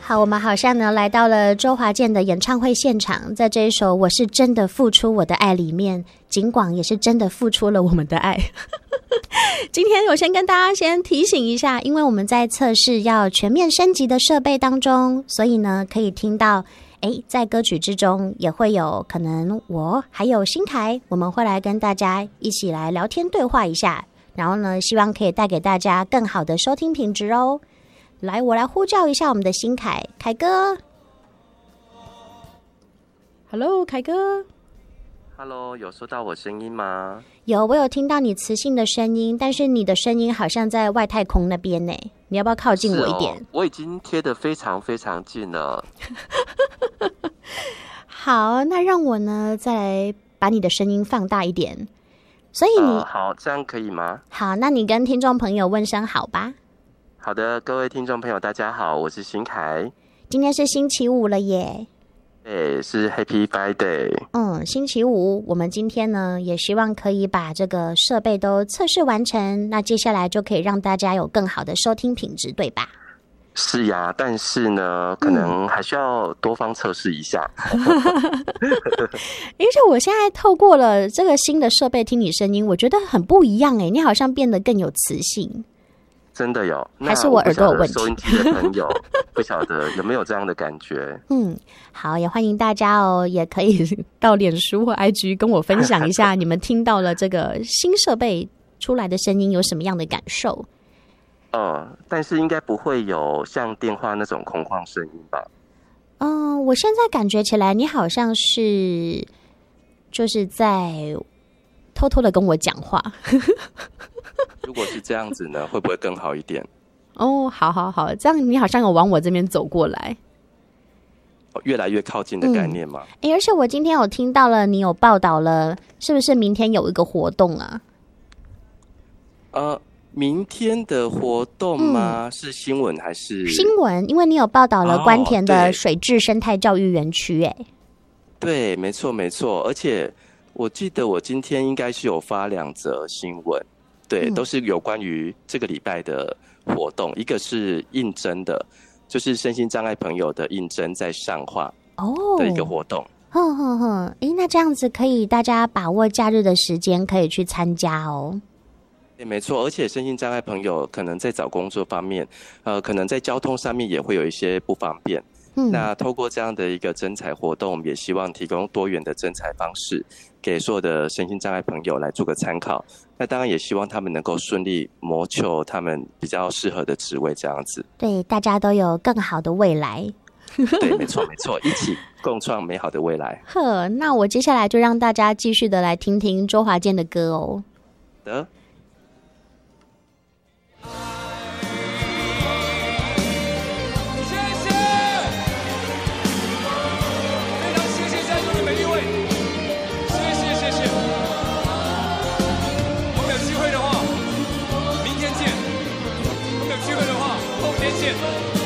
好，我们好像呢来到了周华健的演唱会现场，在这一首《我是真的付出我的爱》里面，景广也是真的付出了我们的爱。今天我先跟大家先提醒一下，因为我们在测试要全面升级的设备当中，所以呢可以听到在歌曲之中也会有可能我还有新凯，我们会来跟大家一起来聊天对话一下，然后呢希望可以带给大家更好的收听品质哦。来，我来呼叫一下我们的新凯，凯哥。Hello， 凯哥。 Hello， 有收到我声音吗？ 有，我有听到你磁性的声音，但是你的声音好像在外太空那边呢，你要不要靠近我一点？ 我已经贴得非常非常近了。 好，那让我呢再来把你的声音放大一点。所以你好，这样可以吗？ 好，那你跟听众朋友问声好吧。 好的，各位听众朋友大家好，我是新凯。 今天是星期五了耶。 对，是 Happy Friday。 星期五，我们今天呢也希望可以把这个设备都测试完成，那接下来就可以让大家有更好的收听品质，对吧？ 是呀，但是呢可能还需要多方测试一下。 而且我现在透过了这个新的设备听你声音，我觉得很不一样耶，你好像变得更有磁性。 真的有？ 还是我耳朵有问题？ 收音机的朋友不晓得有没有这样的感觉？ 好，也欢迎大家哦，也可以到脸书或 IG 跟我分享一下你们听到了这个新设备出来的声音有什么样的感受。 但是应该不会有像电话那种空旷声音吧？ 我现在感觉起来你好像是就是在偷偷的跟我讲话。 如果是这样子呢，会不会更好一点？ 好，这样你好像有往我这边走过来， 越来越靠近的概念吗？ 而且我今天有听到了，你有报道了，是不是明天有一个活动啊？ 明天的活动吗？是新闻还是新闻？因为你有报道了关田的水质生态教育园区， 对，没错，而且我记得我今天应该是有发2则新闻，对，都是有关于这个礼拜的活动，一个是应征的，就是身心障碍朋友的应征在上化的一个活动。 那这样子可以大家把握假日的时间可以去参加哦。 对，没错，而且身心障碍朋友可能在找工作方面，可能在交通上面也会有一些不方便。那透过这样的一个征才活动，我们也希望提供多元的征才方式给所有的身心障碍朋友来做个参考。那当然也希望他们能够顺利谋求他们比较适合的职位，这样子。 对，大家都有更好的未来。 对，没错，一起共创美好的未来。 那我接下来就让大家继续的来听听周华健的歌哦。 好的。 后天见。